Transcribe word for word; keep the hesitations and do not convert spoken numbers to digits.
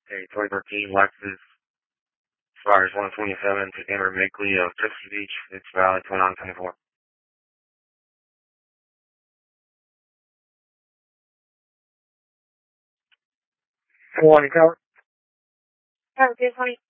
A twenty thirteen Lexus Spires one twenty-seven to Amber Makeley of Gypsy Beach. It's valid twenty-nine twenty-four. Good morning, Cover. Oh, good morning.